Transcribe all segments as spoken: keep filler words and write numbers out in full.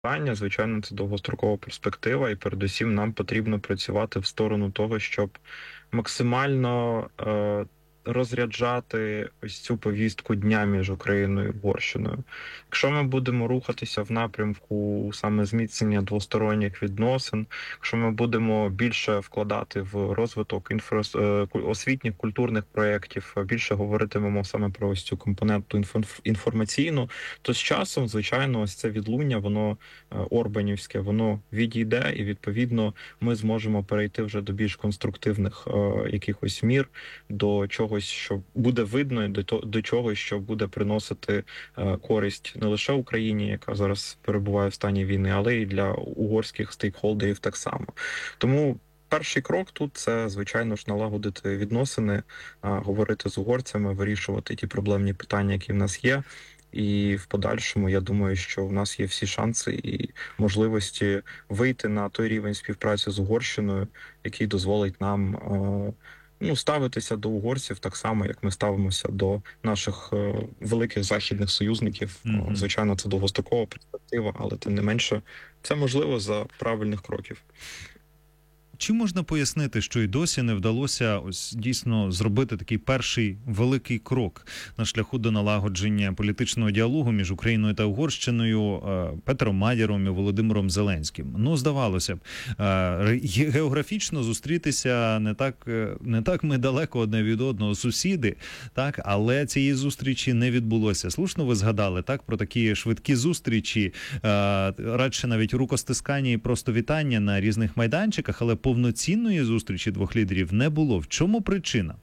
Питання, звичайно, це довгострокова перспектива, і передусім нам потрібно працювати в сторону того, щоб максимально е, розряджати ось цю повістку дня між Україною і Угорщиною. Якщо ми будемо рухатися в напрямку саме зміцнення двосторонніх відносин, якщо ми будемо більше вкладати в розвиток інфра... е, ку- освітніх культурних проєктів, е, більше говоритимемо саме про ось цю компоненту інфо- інформаційну, то з часом, звичайно, ось це відлуння, воно е, орбанівське, воно відійде, і відповідно ми зможемо перейти вже до більш конструктивних е, якихось мір, до чогось, що буде видно, і до то до чогось, що буде приносити е, користь не лише Україні, яка зараз перебуває в стані війни, але й для угорських стейкхолдерів так само. Тому перший крок тут це, звичайно ж, налагодити відносини, е, говорити з угорцями, вирішувати ті проблемні питання, які в нас є. І в подальшому я думаю, що в нас є всі шанси і можливості вийти на той рівень співпраці з Угорщиною, який дозволить нам е, ну, ставитися до угорців так само, як ми ставимося до наших е, великих західних союзників. Е, Мгм. Звичайно, це довгострокова перспектива, але тим не менше це можливо за правильних кроків. Чи можна пояснити, що й досі не вдалося ось дійсно зробити такий перший великий крок на шляху до налагодження політичного діалогу між Україною та Угорщиною е, Петром Мадяром і Володимиром Зеленським? Ну, здавалося б, е, географічно зустрітися не так, е, не так ми далеко одне від одного, сусіди, так, але цієї зустрічі не відбулося. Слушно ви згадали, так, про такі швидкі зустрічі, е, радше навіть рукостискання і просто вітання на різних майданчиках, але повноцінної зустрічі двох лідерів не було. В чому причина?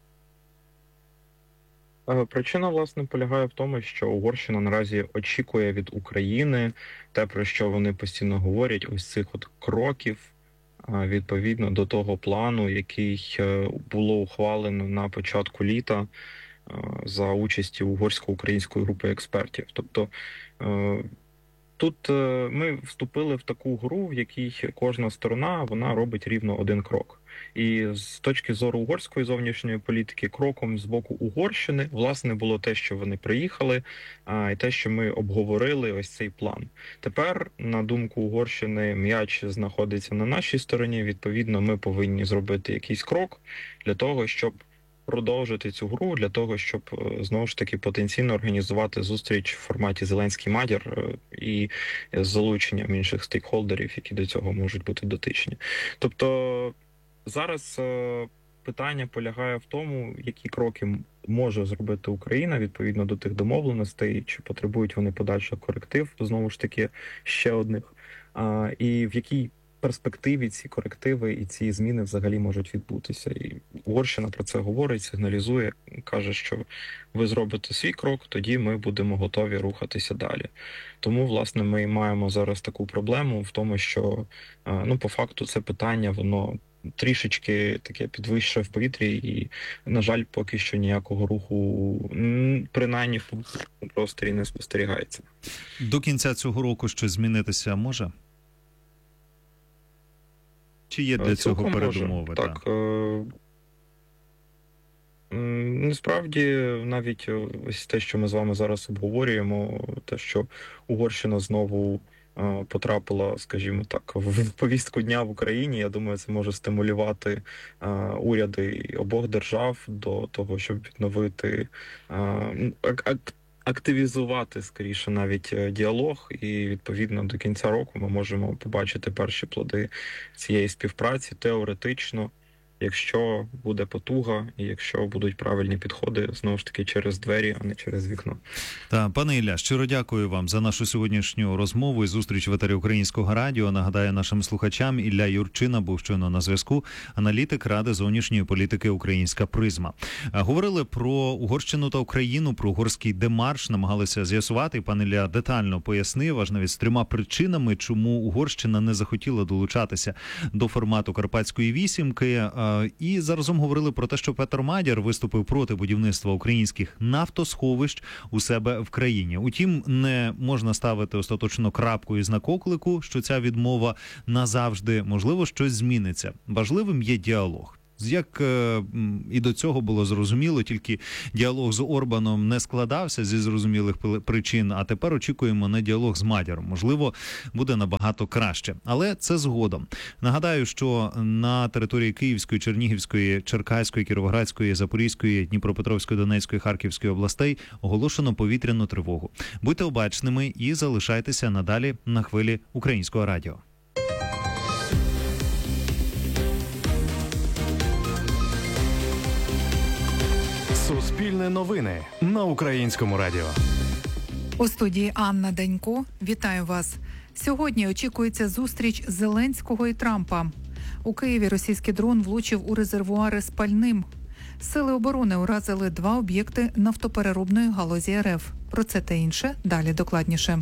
Е, Причина, власне, полягає в тому, що Угорщина наразі очікує від України те, про що вони постійно говорять, ось цих от кроків, е, відповідно до того плану, який е, було ухвалено на початку літа е, за участі угорсько-української групи експертів. Тобто е, тут е, ми вступили в таку гру, в якій кожна сторона вона робить рівно один крок. І з точки зору угорської зовнішньої політики, кроком з боку Угорщини, власне, було те, що вони приїхали, а, і те, що ми обговорили ось цей план. Тепер, на думку Угорщини, м'яч знаходиться на нашій стороні. Відповідно, ми повинні зробити якийсь крок для того, щоб продовжити цю гру, для того, щоб е, знову ж таки потенційно організувати зустріч в форматі Зеленський-Мадяр е, і з залученням інших стейкхолдерів, які до цього можуть бути дотичні. Тобто зараз е, питання полягає в тому, які кроки м- може зробити Україна відповідно до тих домовленостей, чи потребують вони подальших коректив, знову ж таки, ще одних, а, і в якій перспективі ці корективи і ці зміни взагалі можуть відбутися. І Угорщина про це говорить, сигналізує, каже, що ви зробите свій крок, тоді ми будемо готові рухатися далі. Тому, власне, ми маємо зараз таку проблему в тому, що е, ну, по факту, це питання, воно трішечки таке підвищує в повітрі, і, на жаль, поки що ніякого руху, м, принаймні в публічному просторі, не спостерігається. До кінця цього року щось змінитися може? Чи є для Е, цього Цілком може. передумови? Так. е, м, Насправді, навіть е, ось те, що ми з вами зараз обговорюємо, те, що Угорщина знову е, потрапила, скажімо так, в повістку дня в Україні, я думаю, це може стимулювати е, уряди обох держав до того, щоб відновити е, м, ак- ак- активізувати скоріше навіть е, діалог, і відповідно до кінця року ми можемо побачити перші плоди цієї співпраці теоретично. Якщо буде потуга, і якщо будуть правильні підходи, знову ж таки через двері, а не через вікно. Та, пане Ілля, щиро дякую вам за нашу сьогоднішню розмову і зустріч в етері Українського радіо. Нагадаю нашим слухачам, Ілля Юрчина був щойно на зв'язку, аналітик Ради зовнішньої політики «Українська призма». А, Говорили про Угорщину та Україну, про угорський демарш, намагалися з'ясувати. Пан Ілля детально пояснив, аж навіть з трьома причинами, чому Угорщина не захотіла долучатися до формату Карпатської вісімки. І заразом говорили про те, що Петр Мадяр виступив проти будівництва українських нафтосховищ у себе в країні. Утім, не можна ставити остаточно крапку і знак оклику, що ця відмова назавжди, можливо, щось зміниться. Важливим є діалог. Як е, і до цього було зрозуміло, тільки діалог з Орбаном не складався зі зрозумілих причин, а тепер очікуємо на діалог з Мадяром. Можливо, буде набагато краще. Але це згодом. Нагадаю, що на території Київської, Чернігівської, Черкаської, Кіровоградської, Запорізької, Дніпропетровської, Донецької, Харківської областей оголошено повітряну тривогу. Будьте обачними і залишайтеся надалі на хвилі Українського радіо. Суспільне новини на Українському радіо. У студії Анна Данько. Вітаю вас. Сьогодні очікується зустріч Зеленського і Трампа. У Києві російський дрон влучив у резервуари з пальним. Сили оборони уразили два об'єкти нафтопереробної галузі РФ. Про це та інше далі докладніше.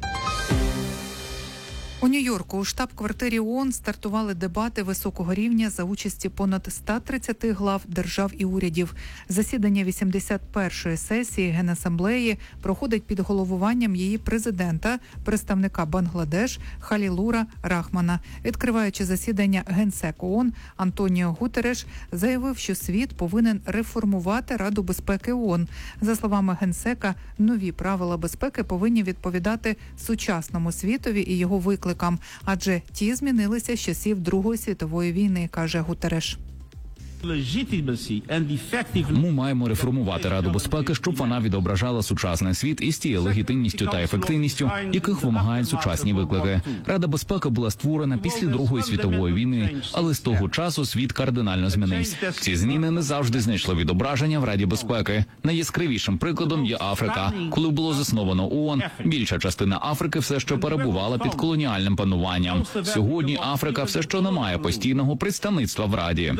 У Нью-Йорку у штаб-квартирі ООН стартували дебати високого рівня за участі понад ста тридцяти глав держав і урядів. Засідання вісімдесят першої сесії Генасамблеї проходить під головуванням її президента, представника Бангладеш Халілура Рахмана. Відкриваючи засідання Генсек ООН, Антоніо Гутереш заявив, що світ повинен реформувати Раду безпеки ООН. За словами Генсека, нові правила безпеки повинні відповідати сучасному світові і його викликам. Адже ті змінилися з часів Другої світової війни, каже Гутереш. Ми маємо реформувати Раду безпеки, щоб вона відображала сучасний світ із тією легітимністю та ефективністю, яких вимагають сучасні виклики. Рада безпеки була створена після Другої світової війни, але з того часу світ кардинально змінився. Ці зміни не завжди знайшли відображення в Раді безпеки. Найяскравішим прикладом є Африка. Коли було засновано ООН, більша частина Африки все ще перебувала під колоніальним пануванням. Сьогодні Африка все ще не має постійного представництва в Раді.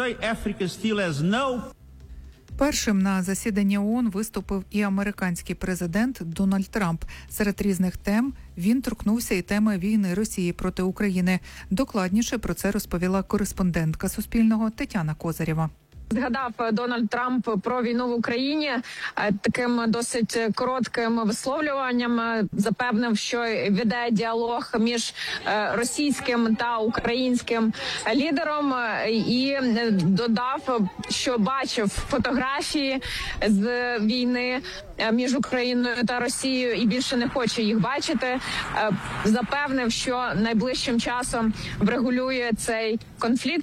Першим на засіданні ООН виступив і американський президент Дональд Трамп. Серед різних тем він торкнувся і теми війни Росії проти України. Докладніше про це розповіла кореспондентка Суспільного Тетяна Козирєва. Згадав Дональд Трамп про війну в Україні таким досить коротким висловлюванням. Запевнив, що веде діалог між російським та українським лідером, і додав, що бачив фотографії з війни між Україною та Росією і більше не хоче їх бачити. Запевнив, що найближчим часом врегулює цей конфлікт.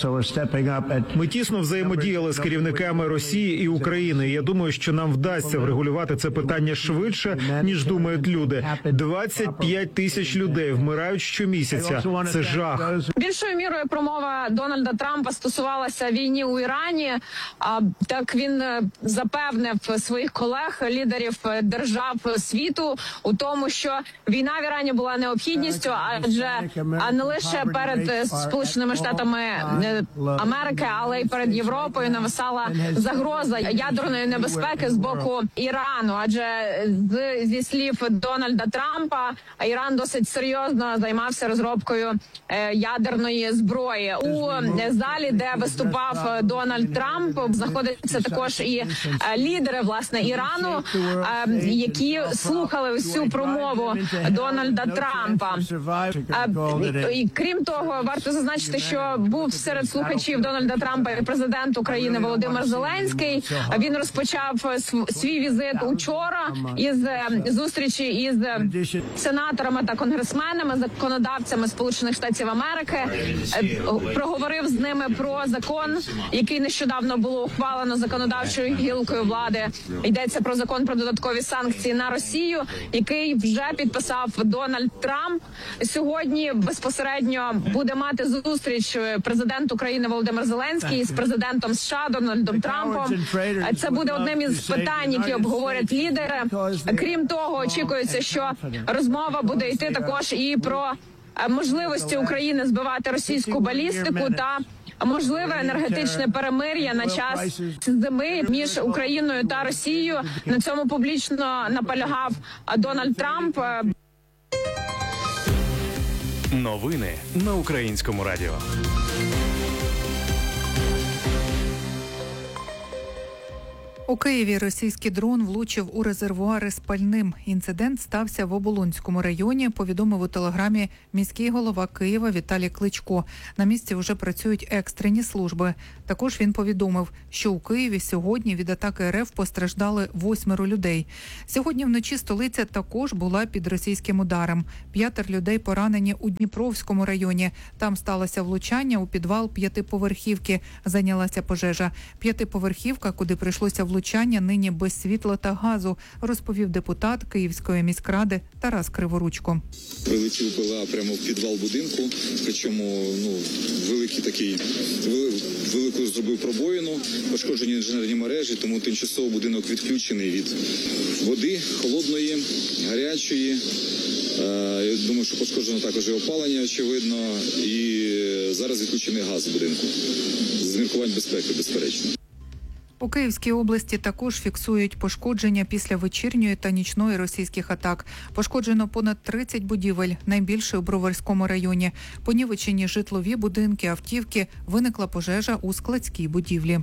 Ми тісно взаємодіяли з керівниками Росії і України. Я думаю, що нам вдасться врегулювати це питання швидше, ніж думають люди. двадцять п'ять тисяч людей вмирають щомісяця. Це жах. Більшою мірою промова Дональда Трампа стосувалася війни у Ірані. А так він запевнив своїх колег, лідерів держав світу, у тому, що війна в Ірані була необхідністю, адже а не лише перед Сполученими Штатами Америки, але й перед Європою нависала загроза ядерної небезпеки з боку Ірану. Адже з, зі слів Дональда Трампа, Іран досить серйозно займався розробкою е, ядерної зброї. У залі, де виступав Дональд Трамп, знаходяться також і е, лідери, власне, Ірану, е, які слухали всю промову Дональда Трампа. Е, і крім того, варто зазначити, що був серед слухачів Дональда Трампа і президент України Володимир Зеленський. Він розпочав свій візит учора із зустрічі із сенаторами та конгресменами, законодавцями Сполучених Штатів Америки. Проговорив з ними про закон, який нещодавно було ухвалено законодавчою гілкою влади. Йдеться про закон про додаткові санкції на Росію, який вже підписав Дональд Трамп. Сьогодні безпосередньо буде мати зустріч президент України Володимир Зеленський з президентом США Дональдом Трампом. Це буде одним із питань, які обговорять лідери. Крім того, очікується, що розмова буде йти також і про можливості України збивати російську балістику та можливе енергетичне перемир'я на час зими між Україною та Росією. На цьому публічно наполягав Дональд Трамп. Новини на Українському радіо. У Києві російський дрон влучив у резервуари з пальним. Інцидент стався в Оболонському районі, повідомив у телеграмі міський голова Києва Віталій Кличко. На місці вже працюють екстрені служби. Також він повідомив, що у Києві сьогодні від атаки РФ постраждали восьмеро людей. Сьогодні вночі столиця також була під російським ударом. П'ятеро людей поранені у Дніпровському районі. Там сталося влучання у підвал п'ятиповерхівки. Зайнялася пожежа. П'ятиповерхівка, куди прийшлося влучання, Влучання нині без світла та газу, розповів депутат Київської міськради Тарас Криворучко. Прилетів ПЛА прямо в підвал будинку, причому ну, великий такий, велику зробив пробоїну, пошкоджені інженерні мережі, тому тимчасово будинок відключений від води, холодної, гарячої. Я думаю, що пошкоджено також і опалення, очевидно, і зараз відключений газ в будинку. З міркувань безпеки, безперечно. У Київській області також фіксують пошкодження після вечірньої та нічної російських атак. Пошкоджено понад тридцять будівель, найбільше у Броварському районі. Понівечені житлові будинки, автівки, виникла пожежа у складській будівлі.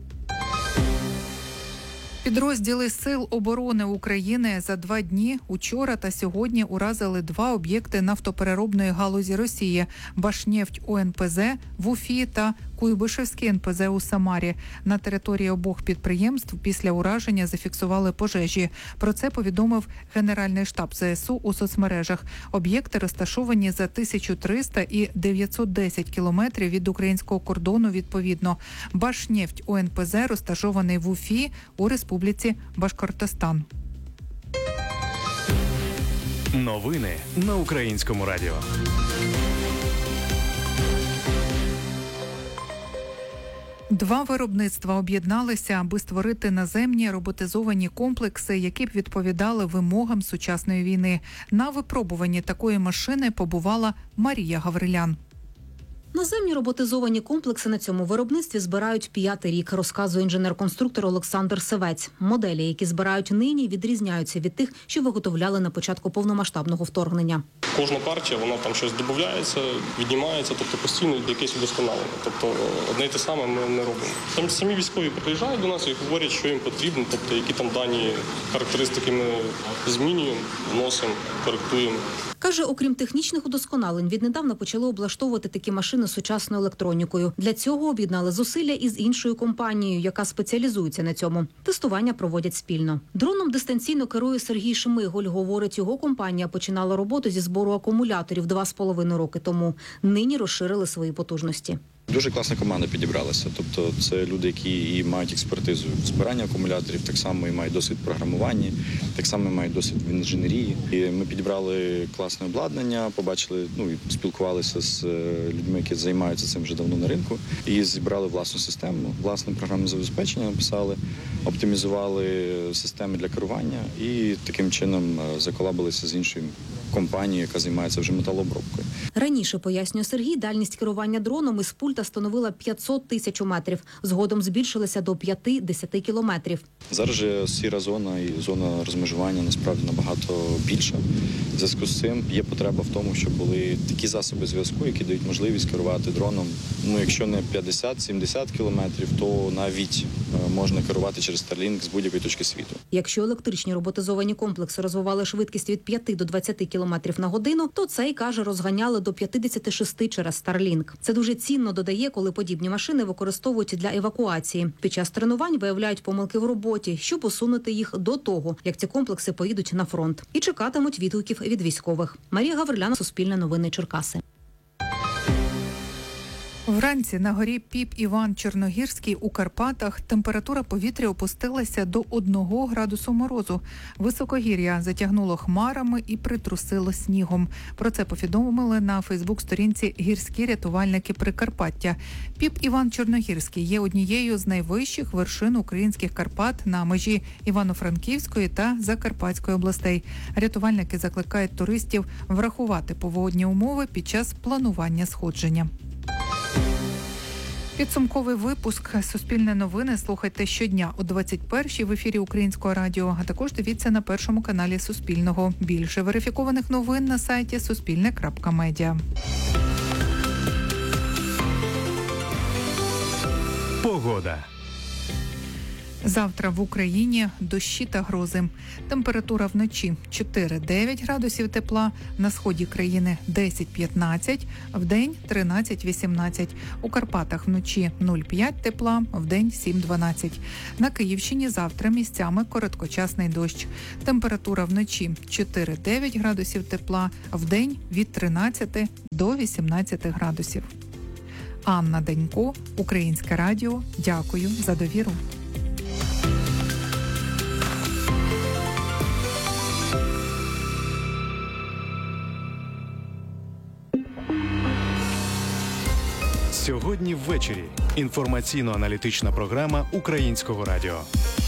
Підрозділи Сил оборони України за два дні, учора та сьогодні, уразили два об'єкти нафтопереробної галузі Росії – Башнефть О Н П З в Уфі та Куйбишевський Ен Пе Зе у Самарі. На території обох підприємств після ураження зафіксували пожежі. Про це повідомив Генеральний штаб Зе Ес У у соцмережах. Об'єкти розташовані за тисячу триста і дев'ятсот десять кілометрів від українського кордону відповідно. Башнефть О Ен Пе Зе розташований в Уфі у Республіці Башкортостан. Новини на Українському радіо. Два виробництва об'єдналися, аби створити наземні роботизовані комплекси, які б відповідали вимогам сучасної війни. На випробуванні такої машини побувала Марія Гаврилян. Наземні роботизовані комплекси на цьому виробництві збирають п'ятий рік, розказує інженер-конструктор Олександр Севець. Моделі, які збирають нині, відрізняються від тих, що виготовляли на початку повномасштабного вторгнення. Кожна партія, вона там щось додається, віднімається, тобто постійно йде якесь удосконалення. Тобто одне й те саме ми не робимо. Там самі військові приїжджають до нас і говорять, що їм потрібно, тобто які там дані характеристики ми змінюємо, вносимо, коректуємо. Каже, окрім технічних удосконалень, віднедавна почали облаштовувати такі машини сучасною електронікою. Для цього об'єднали зусилля із іншою компанією, яка спеціалізується на цьому. Тестування проводять спільно. Дроном дистанційно керує Сергій Шмиголь. Говорить, його компанія починала роботу зі збору акумуляторів два з половиною роки тому. Нині розширили свої потужності. Дуже класна команда підібралася. Тобто це люди, які і мають експертизу в збиранні акумуляторів, так само і мають досвід в програмуванні, так само і мають досвід в інженерії. І ми підібрали класне обладнання, побачили, ну і спілкувалися з людьми, які займаються цим вже давно на ринку, і зібрали власну систему, власне програмне забезпечення написали, оптимізували системи для керування і таким чином заколабилися з іншою компанією, яка займається вже металообробкою. Раніше, пояснює Сергій, дальність керування дроном із пульта становила п'ятсот тисяч метрів. Згодом збільшилася до п'ять-десять кілометрів. Зараз же сіра зона і зона розмежування насправді набагато більша. В зв'язку з цим є потреба в тому, щоб були такі засоби зв'язку, які дають можливість керувати дроном. Ну, якщо не п'ятдесят-сімдесят кілометрів, то навіть можна керувати через Starlink з будь-якої точки світу. Якщо електричні роботизовані комплекси розвивали швидкість від п'яти до двадцяти кілометрів на годину, то цей, каже, розганяли до п'ятдесят шість через Starlink. Це дуже цінно, додає, коли подібні машини використовують для евакуації. Під час тренувань виявляють помилки в роботі, щоб усунути їх до того, як ці комплекси поїдуть на фронт. І чекатимуть відгуків від військових. Марія Гаврилян, Суспільне новини, Черкаси. Вранці на горі Піп-Іван-Чорногірський у Карпатах температура повітря опустилася до одного градусу морозу. Високогір'я затягнуло хмарами і притрусило снігом. Про це повідомили на фейсбук-сторінці гірські рятувальники Прикарпаття. Піп-Іван-Чорногірський є однією з найвищих вершин українських Карпат на межі Івано-Франківської та Закарпатської областей. Рятувальники закликають туристів врахувати погодні умови під час планування сходження. Підсумковий випуск «Суспільне новини» слухайте щодня о двадцять першій в ефірі Українського радіо, а також дивіться на першому каналі Суспільного. Більше верифікованих новин на сайті суспільне крапка медіа. Погода. Завтра в Україні дощі та грози. Температура вночі чотири-дев'ять градусів тепла, на сході країни десять-п'ятнадцять, вдень тринадцять-вісімнадцять. У Карпатах вночі нуль-п'ять тепла, вдень сім-дванадцять. На Київщині завтра місцями короткочасний дощ. Температура вночі чотири-дев'ять градусів тепла, вдень від тринадцяти до вісімнадцяти градусів. Анна Денько, Українське радіо. Дякую за довіру. Сьогодні ввечері. Інформаційно-аналітична програма Українського радіо.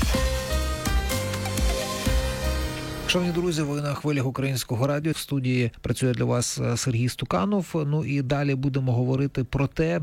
Шановні друзі, ви на хвилях Українського радіо. В студії працює для вас Сергій Стуканов. Ну і далі будемо говорити про те,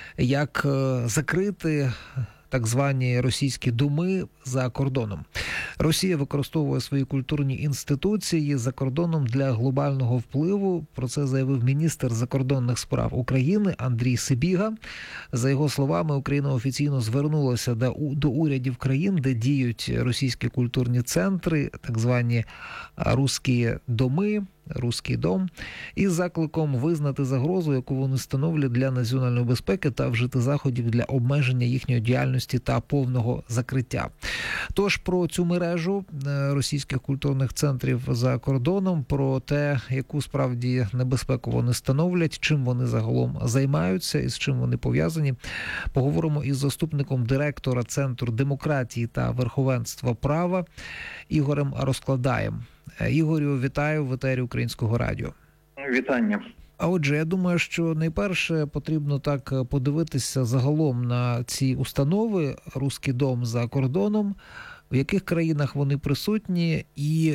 як закрити так звані російські доми за кордоном. Росія використовує свої культурні інституції за кордоном для глобального впливу. Про це заявив міністр закордонних справ України Андрій Сибіга. За його словами, Україна офіційно звернулася до, до урядів країн, де діють російські культурні центри, так звані «русські доми», «Руський дом», із закликом визнати загрозу, яку вони становлять для національної безпеки, та вжити заходів для обмеження їхньої діяльності та повного закриття. Тож про цю мережу російських культурних центрів за кордоном, про те, яку справді небезпеку вони становлять, чим вони загалом займаються і з чим вони пов'язані, поговоримо із заступником директора Центру демократії та верховенства права Ігорем Розкладаєм. Ігорю, вітаю в етері Українського радіо. Вітання. А отже, я думаю, що найперше потрібно так подивитися загалом на ці установи «Руський дом» за кордоном, в яких країнах вони присутні, і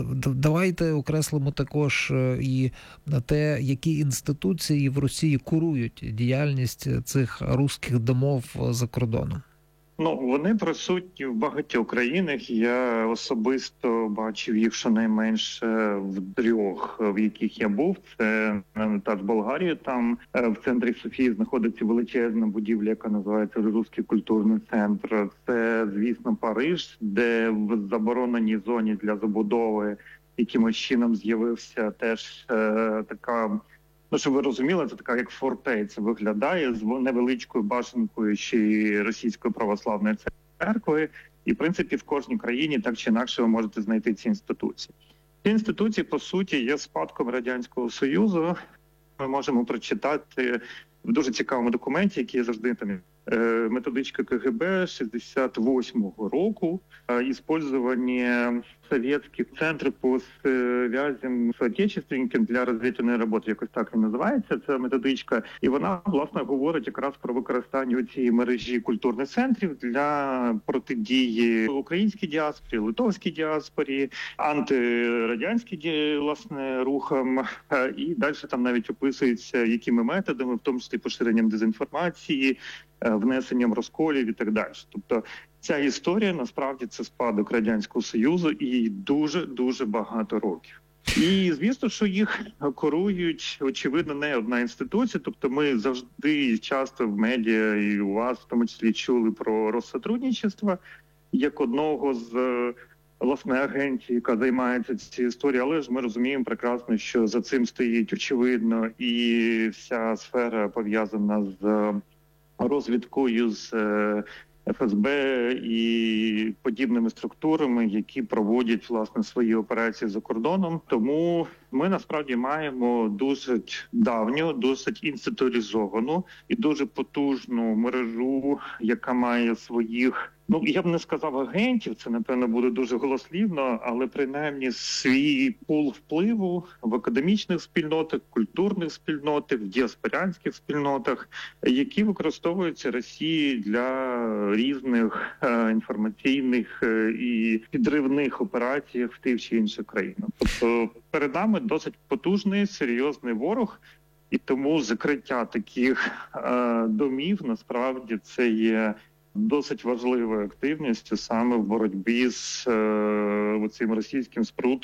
давайте окреслимо також і на те, які інституції в Росії курують діяльність цих «Руських домов» за кордоном. Ну, вони присутні в багатьох країнах. Я особисто бачив їх щонайменше в трьох, в яких я був. Це та з Болгарії. Там в центрі Софії знаходиться величезна будівля, яка називається Руський культурний центр. Це, звісно, Париж, де в забороненій зоні для забудови якимось чином з'явився теж е, така. Ну, щоб ви розуміли, це така як фортеця виглядає з невеличкою башенкою ще Російської православної церкви. І, в принципі, в кожній країні так чи інакше ви можете знайти ці інституції. Ці інституції, по суті, є спадком Радянського Союзу. Ми можемо прочитати в дуже цікавому документі, який завжди там методичка КГБ шістдесят восьмого року, использование советских центрів по связям з отечественниками для розвідувальної роботи, якось так і називається ця методичка. І вона, власне, говорить якраз про використання цієї мережі культурних центрів для протидії українській діаспорі, литовській діаспорі, антирадянській, власне, рухам. І далі там навіть описується, якими методами, в тому числі поширенням дезінформації, внесенням розколів і так далі. Тобто ця історія, насправді, це спадок Радянського Союзу і їй дуже-дуже багато років. І, звісно, що їх курують, очевидно, не одна інституція. Тобто ми завжди часто в медіа і у вас, в тому числі, чули про Россотрудничество як одного з, власне, агентів, яка займається цією історією. Але ж ми розуміємо прекрасно, що за цим стоїть, очевидно, і вся сфера пов'язана з розвідкою, з Еф Ес Бе і подібними структурами, які проводять, власне, свої операції за кордоном. Тому ми, насправді, маємо досить давню, досить інституалізовану і дуже потужну мережу, яка має своїх, ну, я б не сказав агентів, це, напевно, буде дуже голослівно, але принаймні свій пул впливу в академічних спільнотах, культурних спільнотах, в діаспорянських спільнотах, які використовуються Росією для різних е, інформаційних е, і підривних операцій в тих чи інших країнах. Тобто перед нами досить потужний, серйозний ворог, і тому закриття таких е, домів, насправді, це є досить важливою активністю саме в боротьбі з е, цим російським спрутом,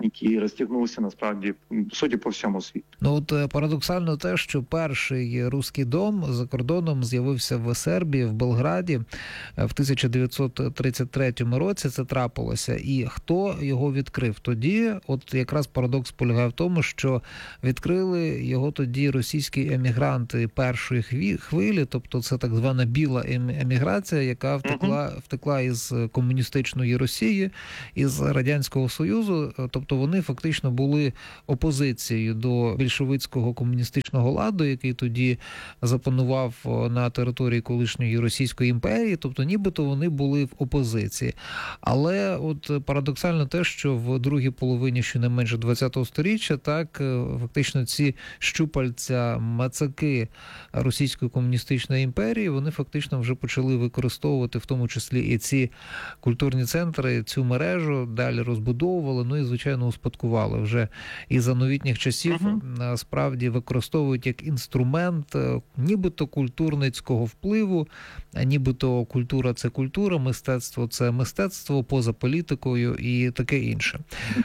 який розтягнувся насправді по суті по всьому світу. Ну от парадоксально те, що перший руський дом за кордоном з'явився в Сербії, в Белграді в тисяча дев'ятсот тридцять третьому році. Це трапилося. І хто його відкрив тоді? От якраз парадокс полягає в тому, що відкрили його тоді російські емігранти першої хвилі, тобто це так звана біла еміграція, яка втекла, втекла із комуністичної Росії, із Радянського Союзу. Тобто вони фактично були опозицією до більшовицького комуністичного ладу, який тоді запанував на території колишньої Російської імперії, тобто нібито вони були в опозиції. Але от парадоксально те, що в другій половині щонайменше ХХ сторіччя, так, фактично ці щупальця, мацаки Російської комуністичної імперії, вони фактично вже почали використовувати в тому числі і ці культурні центри, цю мережу, далі розбудовували, ну і, звичайно, успадкували вже і за новітніх часів, uh-huh. справді використовують як інструмент нібито культурницького впливу, а нібито культура – це культура, мистецтво – це мистецтво, поза політикою і таке інше.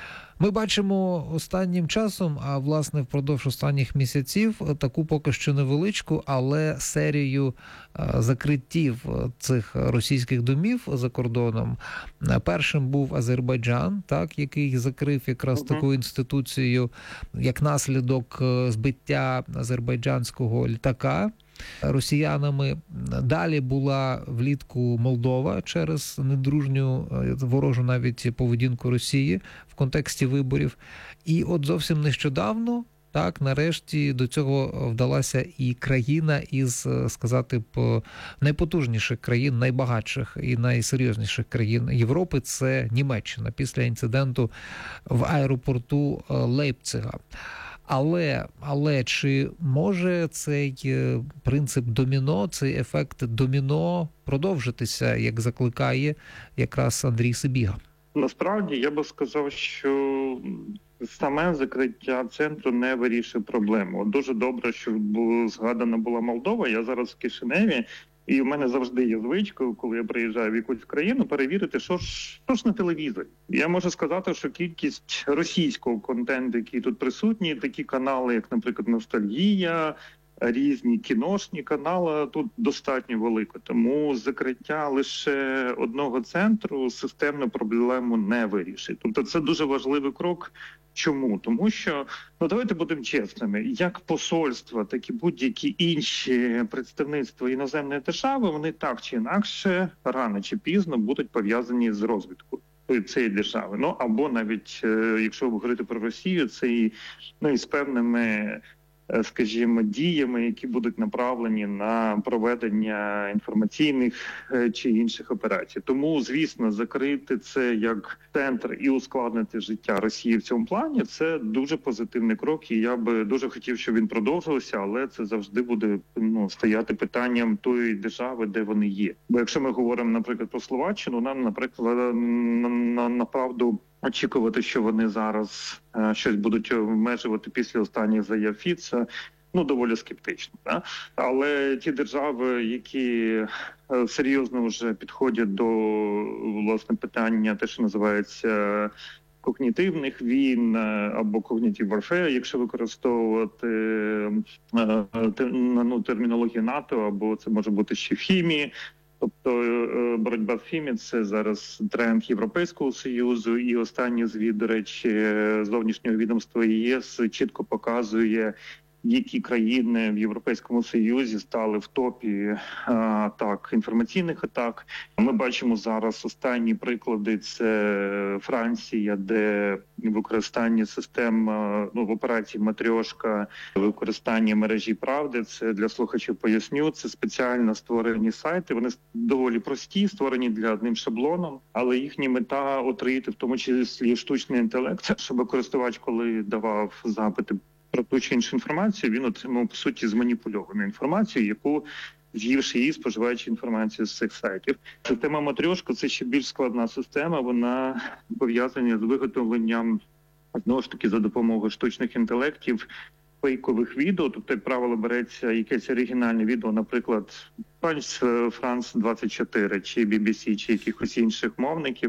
Ми бачимо останнім часом, а власне впродовж останніх місяців, таку поки що невеличку, але серію закриттів цих російських домів за кордоном. Першим був Азербайджан, так, який закрив якраз uh-huh. таку інституцію, як наслідок збиття азербайджанського літака росіянами. Далі була влітку Молдова через недружню ворожу навіть поведінку Росії в контексті виборів. І от зовсім нещодавно, так, нарешті до цього вдалася і країна із, сказати б, найпотужніших країн, найбагатших і найсерйозніших країн Європи – це Німеччина після інциденту в аеропорту Лейпцига. Але, але чи може цей принцип доміно, цей ефект доміно продовжитися, як закликає якраз Андрій Сибіга? Насправді, я би сказав, що саме закриття центру не вирішує проблему. Дуже добре, що згадана була Молдова. Я зараз в Кишиневі, і в мене завжди є звичкою, коли я приїжджаю в якусь країну, перевірити, що ж, що ж на телевізорі. Я можу сказати, що кількість російського контенту, який тут присутній, такі канали, як, наприклад, «Ностальгія», різні кіношні канали, тут достатньо велико. Тому закриття лише одного центру системну проблему не вирішить. Тобто це дуже важливий крок. Чому? Тому що, ну давайте будемо чесними, як посольства, так і будь-які інші представництва іноземної держави, вони так чи інакше, рано чи пізно будуть пов'язані з розвитком цієї держави. Ну або навіть, якщо говорити про Росію, це і, ну, і з певними, скажімо, діями, які будуть направлені на проведення інформаційних чи інших операцій. Тому, звісно, закрити це як центр і ускладнити життя Росії в цьому плані – це дуже позитивний крок, і я би дуже хотів, щоб він продовжувався, але це завжди буде, ну, стояти питанням тої держави, де вони є. Бо якщо ми говоримо, наприклад, про Словаччину, нам, наприклад, на, на, направду очікувати, що вони зараз е, щось будуть обмежувати після останніх заяв Фіца, ну, доволі скептично. Да? Але ті держави, які е, серйозно вже підходять до, власне, питання, те, що називається когнітивних війн або cognitive warfare, якщо використовувати е, е, ну, термінологію НАТО, або це може бути ще в хімії. Тобто боротьба в хімії – це зараз тренд Європейського Союзу, і останній звіт, до речі, зовнішнього відомства ЄС чітко показує, які країни в Європейському Союзі стали в топі атак, інформаційних атак. Ми бачимо зараз останні приклади – це Франція, де використання систем, ну, в операції «Матрьошка», використання мережі «Правди». Це для слухачів поясню, це спеціально створені сайти, вони доволі прості, створені для одним шаблоном, але їхня мета – отруїти в тому числі штучний інтелект, щоб користувач, коли давав запити про ту чи іншу інформацію, він отримав, по суті, зманіпульовану інформацію, яку, з'ївши її, споживаючи інформацію з цих сайтів. Система «Матрьошка» – це ще більш складна система, вона пов'язана з виготовленням, знову ж таки, за допомогою штучних інтелектів, фейкових відео, тобто, як правило, береться якесь оригінальне відео, наприклад, Франс двадцять чотири, чи бі бі сі, чи якихось інших мовників,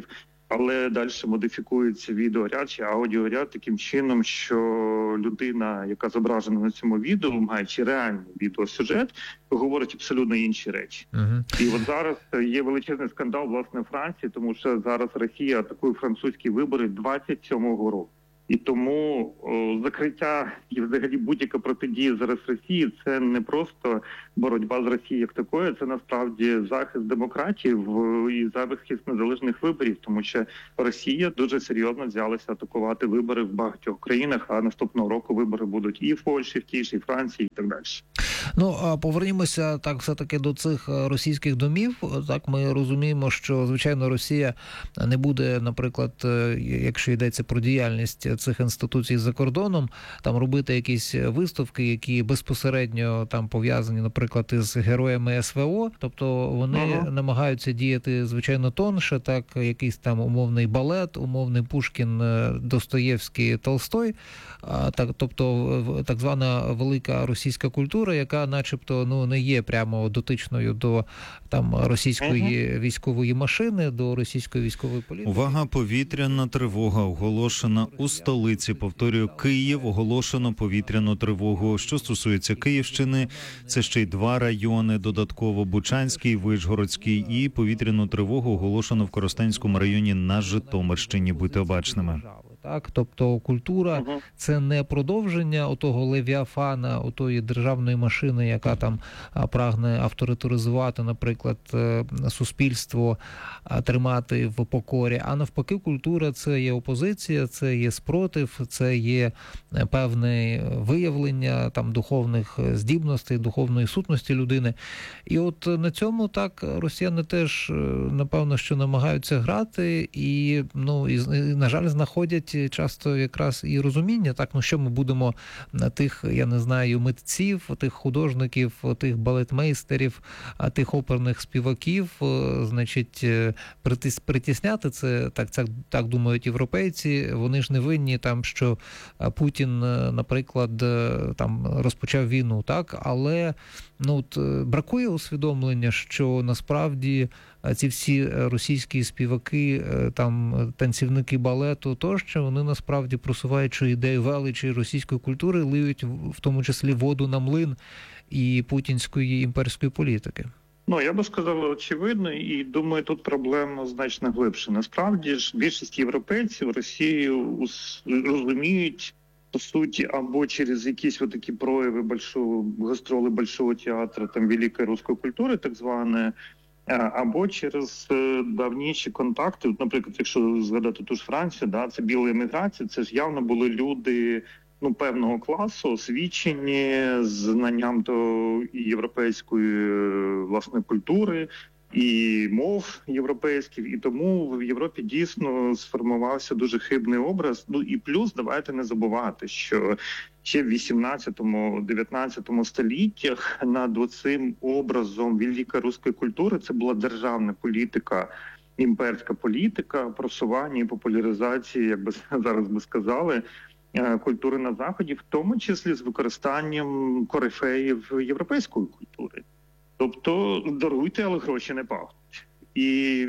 але далі модифікується відеоряд чи аудіоряд таким чином, що людина, яка зображена на цьому відео, маючи реальний відеосюжет, говорить абсолютно інші речі. Uh-huh. І от зараз є величезний скандал, власне, в Франції, тому що зараз Росія атакує французькі вибори двадцять сьомого року. І тому о, закриття і взагалі будь-яка протидія зараз Росії – це не просто боротьба з Росією як такою, це насправді захист демократії в, і захист незалежних виборів, тому що Росія дуже серйозно взялася атакувати вибори в багатьох країнах, а наступного року вибори будуть і в Польщі, в тій ж, і в Франції, і так далі. Ну, а повернімося так все-таки до цих російських домів. Так, ми розуміємо, що, звичайно, Росія не буде, наприклад, якщо йдеться про діяльність цих інституцій за кордоном, там робити якісь виставки, які безпосередньо там пов'язані, наприклад, із героями ес ве о. Тобто вони ага. намагаються діяти, звичайно, тонше, так, якийсь там умовний балет, умовний Пушкін, Достоєвський, Толстой, так, тобто так звана велика російська культура, яка начебто ну не є прямо дотичною до там російської ага. військової машини, до російської військової політики. Увага, повітряна тривога оголошена у столиці. Повторюю, Київ, оголошено повітряну тривогу. Що стосується Київщини, це ще й два райони, додатково Бучанський, Вишгородський, і повітряну тривогу оголошено в Коростенському районі на Житомирщині. Будьте обачними. Так, тобто культура uh-huh. – це не продовження отого левіафана, отої державної машини, яка там прагне авторитаризувати, наприклад, суспільство, тримати в покорі. А навпаки, культура – це є опозиція, це є спротив, це є певне виявлення там духовних здібностей, духовної сутності людини. І от на цьому так росіяни теж, напевно, що намагаються грати і, ну, і, і на жаль, знаходять часто якраз і розуміння, так, ну що ми будемо на тих, я не знаю, митців, тих художників, тих балетмейстерів, тих оперних співаків, значить, притісняти це, так, так, так думають європейці, вони ж не винні там, що Путін, наприклад, там розпочав війну, так, але ну, от, бракує усвідомлення, що насправді ці всі російські співаки, там танцівники балету тощо, вони насправді просуваючи ідею величі російської культури, лиють в тому числі воду на млин і путінської імперської політики. Ну, я би сказав, очевидно, і думаю, тут проблема значно глибше. Насправді ж більшість європейців Росію розуміють, по суті, або через якісь от такі прояви большого, гастроли Большого театру, там, великої руської культури, так зване, або через давніші контакти. Наприклад, якщо згадати ту ж Францію, да, це біла еміграція, це ж явно були люди, ну, певного класу, освічені, з знанням до європейської, власне, культури і мов європейських, і тому в Європі дійсно сформувався дуже хибний образ. Ну і плюс давайте не забувати, що ще в вісімнадцятому-дев'ятнадцятому століттях над цим образом великої руської культури це була державна політика, імперська політика, просування і популяризації, як би зараз би сказали, культури на Заході, в тому числі з використанням корифеїв європейської культури. Тобто, даруйте, але гроші не пахнуть. І,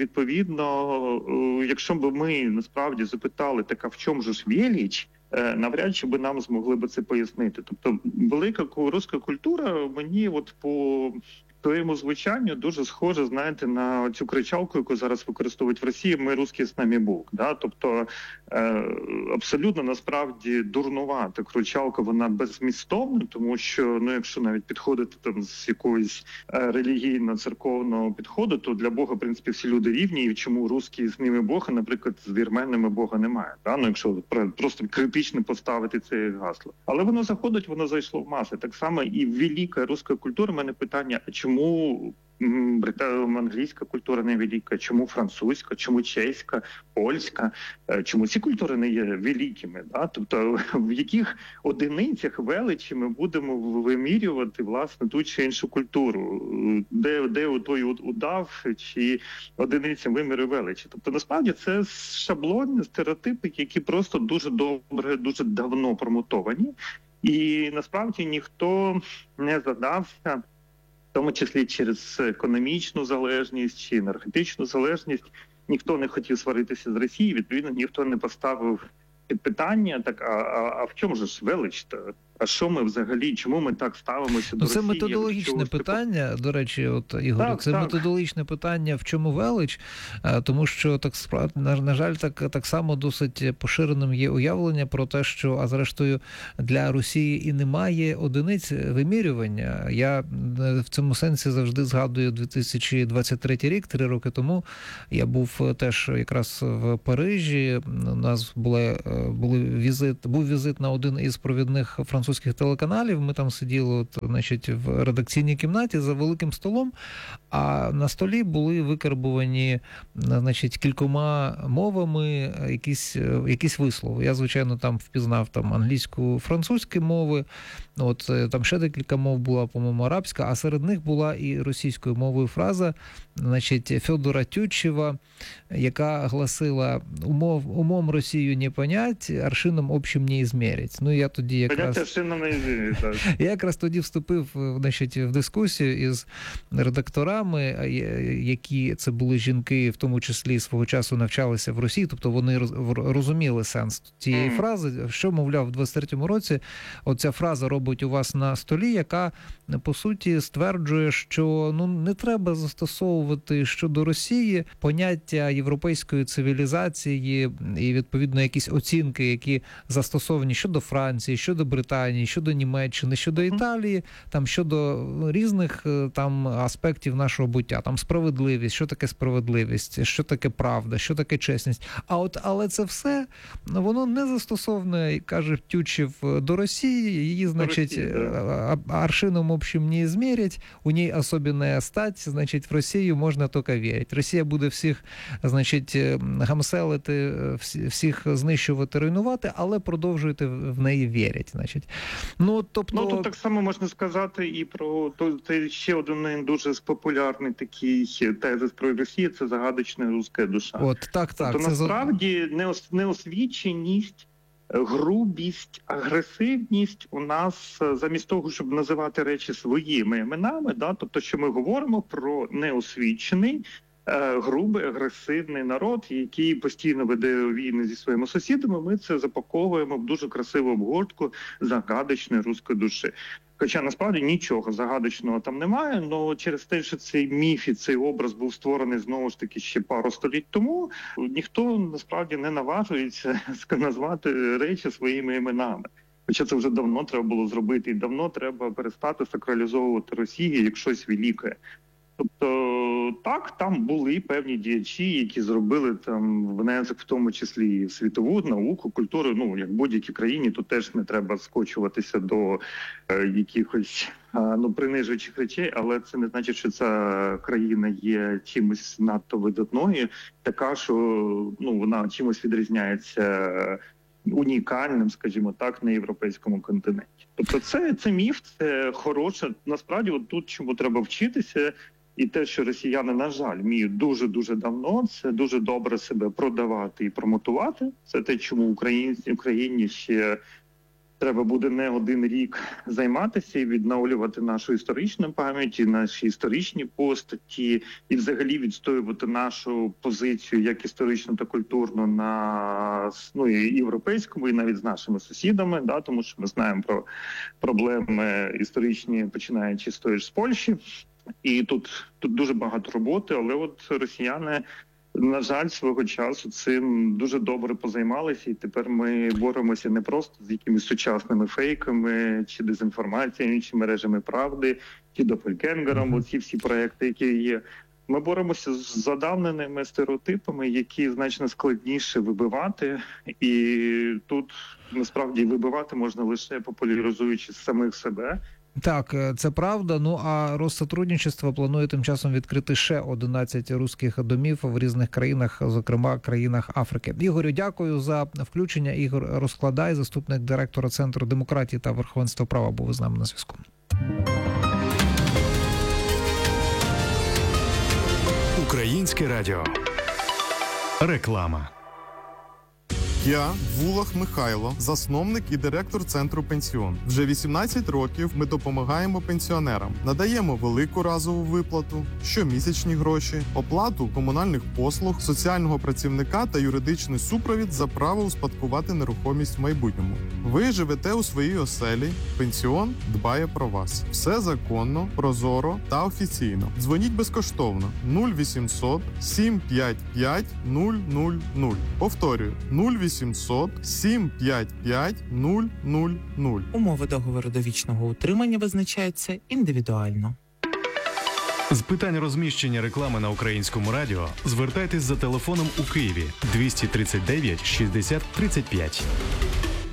відповідно, якщо б ми насправді запитали, так а в чому ж велич, навряд чи би нам змогли б це пояснити. Тобто, велика руська культура мені от по своєму звучанню дуже схоже, знаєте, на цю кричалку, яку зараз використовують в Росії «Ми русський, з нами Бог». Да? Тобто, е, абсолютно, насправді, дурнувата кричалка, вона беззмістовна, тому що, ну, якщо навіть підходити там з якоїсь е, релігійно-церковного підходу, то для Бога, в принципі, всі люди рівні, і чому русські з ними Бог, а, наприклад, з вірменами Бога немає. Да? Ну, якщо просто критично поставити це гасло. Але воно заходить, воно зайшло в маси. Так само і велика руська культура, в мене питання, а чому Чому англійська культура не велика, чому французька, чому чеська, польська, чому ці культури не є великими? Да? Тобто в яких одиницях величі ми будемо вимірювати, власне, ту чи іншу культуру? Де, де той удав чи одиниця виміру величі? Тобто насправді це шаблонні стереотипи, які просто дуже добре, дуже давно промутовані. І насправді ніхто не задався, в тому числі через економічну залежність чи енергетичну залежність, ніхто не хотів сваритися з Росією, відповідно, ніхто не поставив під питання, так, а, а, а в чому ж велич-то? А що ми взагалі, чому ми так ставимося до ну, це Росії? методологічне питання, до речі, от, Ігор, так, це так. методологічне питання, в чому велич, тому що, так справді, на, на жаль, так, так само досить поширеним є уявлення про те, що, а зрештою, для Росії і немає одиниць вимірювання. Я в цьому сенсі завжди згадую дві тисячі двадцять третій рік, три роки тому, я був теж якраз в Парижі, у нас були, були візит, був візит на один із провідних французьких французьких телеканалів, ми там сиділи от, значить, в редакційній кімнаті за великим столом, а на столі були викарбувані, значить, кількома мовами якісь, якісь вислови. Я, звичайно, там впізнав там англійську, французьку мови, от там ще декілька мов була, по-моєму, арабська, а серед них була і російською мовою фраза, значить, Федора Тютчева, яка гласила: умов, умом Росію не понять, аршином общим не измерить. Ну, я тоді якраз... Я якраз тоді вступив, значить, в дискусію із редакторами, які це були жінки, в тому числі свого часу навчалися в Росії, тобто вони розуміли сенс цієї mm. фрази, що, мовляв, в двадцять третьому році оця фраза робить у вас на столі, яка, по суті, стверджує, що ну не треба застосовувати щодо Росії поняття європейської цивілізації і, відповідно, якісь оцінки, які застосовані щодо Франції, щодо Британії, щодо Німеччини, щодо Італії, там щодо різних там аспектів нашого буття, там справедливість, що таке справедливість, що таке правда, що таке чесність. А от, але це все, воно не застосоване, каже Тютчев, до Росії, її, значить, Росії, да. аршином общим не измерить, у ній особенная стать, значить, в Росію можна тільки вірити. Росія буде всіх, значить, гамселити, всіх знищувати, руйнувати, але продовжуйте в неї вірити, значить. Ну, тобто... ну, тут так само можна сказати і про то, це ще один дуже популярний такий тезис про Росію, це загадочна руська душа. От, так, так. Тобто, це насправді, неос, неосвіченість, грубість, агресивність у нас, замість того, щоб називати речі своїми іменами, да, тобто, що ми говоримо про неосвічений, грубий, агресивний народ, який постійно веде війни зі своїми сусідами, ми це запаковуємо в дуже красиву обгортку загадочної руської душі. Хоча, насправді, нічого загадочного там немає, але через те, що цей міф і цей образ був створений, знову ж таки, ще пару століть тому, ніхто, насправді, не наважується назвати речі своїми іменами. Хоча це вже давно треба було зробити, і давно треба перестати сакралізовувати Росію як щось велике. Тобто, так, там були певні діячі, які зробили там внесок, в тому числі і в світову науку, культуру. Ну, як в будь-якій країні, тут теж не треба скочуватися до е, якихось е, ну, принижуючих речей, але це не значить, що ця країна є чимось надто видатною, така, що ну, вона чимось відрізняється унікальним, скажімо так, на європейському континенті. Тобто це, це міф, це хороше. Насправді, от тут чому треба вчитися. І те, що росіяни, на жаль, вміють дуже-дуже давно, це дуже добре себе продавати і промотувати. Це те, чому українці, Україні ще треба буде не один рік займатися і відновлювати нашу історичну пам'ять, і наші історичні постаті, і взагалі відстоювати нашу позицію як історичну та культурну на ну, і європейському, і навіть з нашими сусідами, да, тому що ми знаємо про проблеми історичні, починаючи з тої ж з Польщі. І тут, тут дуже багато роботи, але от росіяни, на жаль, свого часу цим дуже добре позаймалися, і тепер ми боремося не просто з якимись сучасними фейками, чи дезінформаціями, чи мережами правди, чи допельгенгером, оці всі проекти, які є. Ми боремося з задавненими стереотипами, які значно складніше вибивати, і тут, насправді, вибивати можна лише популяризуючи самих себе. Так, це правда. Ну, а Россотрудничество планує тим часом відкрити ще одинадцять руських домів в різних країнах, зокрема країнах Африки. Ігорю, дякую за включення. Ігор Розкладай, заступник директора Центру демократії та верховенства права, був з нами на зв'язку. Українське радіо. Реклама. Я Вулах Михайло, засновник і директор центру «Пенсіон». Вже вісімнадцять років ми допомагаємо пенсіонерам, надаємо велику разову виплату, щомісячні гроші, оплату комунальних послуг, соціального працівника та юридичний супровід за право успадкувати нерухомість в майбутньому. Ви живете у своїй оселі, «Пенсіон» дбає про вас. Все законно, прозоро та офіційно. Дзвоніть безкоштовно нуль вісімсот сім п'ять п'ять нуль нуль нуль. Повторюю нуль вісімсот сім п'ять п'ять нуль нуль нуль. Умови договору довічного утримання визначаються індивідуально. З питань розміщення реклами на Українському радіо звертайтесь за телефоном у Києві двісті тридцять дев'ять шістдесят тридцять п'ять.